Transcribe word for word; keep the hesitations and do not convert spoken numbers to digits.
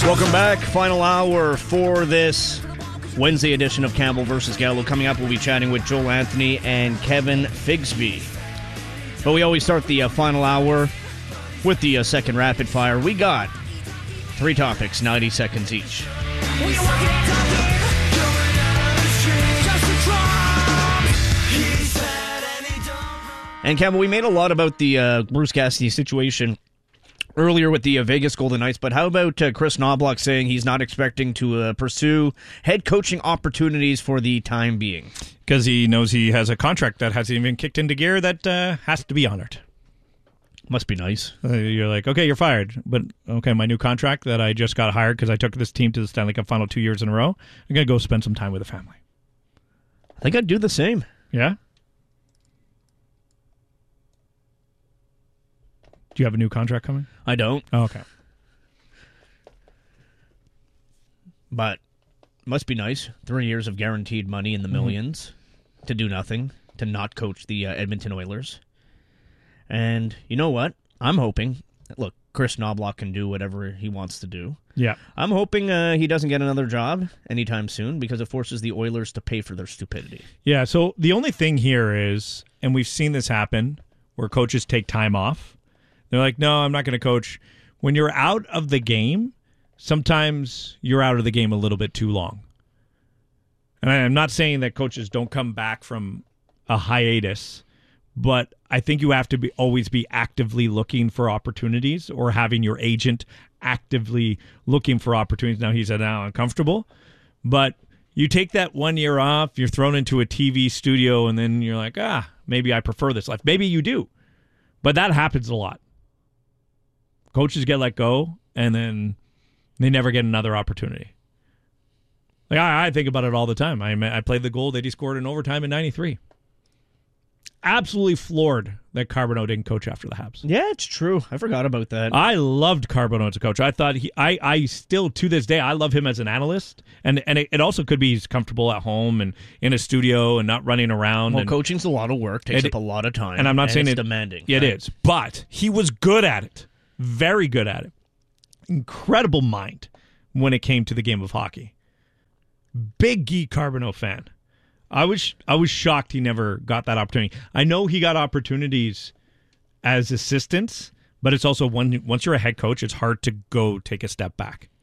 Welcome back. Final hour for this Wednesday edition of Campbell versus Gallo. Coming up, we'll be chatting with Joel Anthony and Kevin Figsby. But we always start the uh, final hour with the uh, second rapid fire. We got three topics, ninety seconds each. And Campbell, we made a lot about the uh, Bruce Cassidy situation earlier with the uh, Vegas Golden Knights, but how about uh, Chris Knobloch saying he's not expecting to uh, pursue head coaching opportunities for the time being? Because he knows he has a contract that hasn't even kicked into gear that uh, has to be honored. Must be nice. Uh, you're like, okay, you're fired. But, okay, my new contract that I just got hired because I took this team to the Stanley Cup final two years in a row, I'm going to go spend some time with the family. I think I'd do the same. Yeah? Do you have a new contract coming? I don't. Oh, okay. But must be nice. Three years of guaranteed money in the millions mm-hmm. to do nothing, to not coach the uh, Edmonton Oilers. And you know what? I'm hoping, look, Chris Knobloch can do whatever he wants to do. Yeah. I'm hoping uh, he doesn't get another job anytime soon because it forces the Oilers to pay for their stupidity. Yeah, so the only thing here is, and we've seen this happen, where coaches take time off. They're like, no, I'm not going to coach. When you're out of the game, sometimes you're out of the game a little bit too long. And I'm not saying that coaches don't come back from a hiatus, but I think you have to be always be actively looking for opportunities or having your agent actively looking for opportunities. Now, he said, now I'm uncomfortable, but you take that one year off, you're thrown into a T V studio, and then you're like, ah, maybe I prefer this life. Maybe you do, but that happens a lot. Coaches get let go, and then they never get another opportunity. Like I, I think about it all the time. I I played the goal that he scored in overtime in ninety-three. Absolutely floored that Carbonneau didn't coach after the Habs. Yeah, it's true. I forgot about that. I loved Carbonneau as a coach. I thought he, I, I still, to this day, I love him as an analyst. And and it, it also could be he's comfortable at home and in a studio and not running around. Well, and, coaching's a lot of work, takes it, up a lot of time. And I'm not and saying it's it, demanding. It right? is. But he was good at it. Very good at it. Incredible mind when it came to the game of hockey. Big Guy Carbonneau fan. I was I was shocked he never got that opportunity. I know he got opportunities as assistants, but it's also one, once you're a head coach, it's hard to go take a step back.